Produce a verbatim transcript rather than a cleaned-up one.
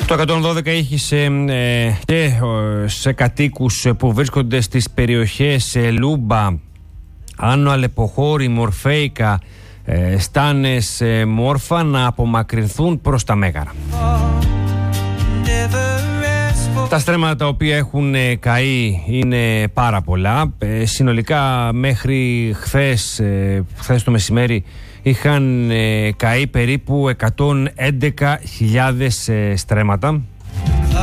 Το εκατόν δώδεκα είχε ε, και σε κατοίκους που βρίσκονται στις περιοχές ε, Λούμπα, Άνω Αλεποχώρη, Μορφέικα, ε, Στάνες, ε, Μόρφα να απομακρυνθούν προς τα Μέγαρα. Τα στρέμματα τα οποία έχουν ε, καεί είναι πάρα πολλά. Ε, συνολικά μέχρι χθες, ε, χθες το μεσημέρι είχαν ε, καεί περίπου εκατόν έντεκα χιλιάδες ε, στρέμματα.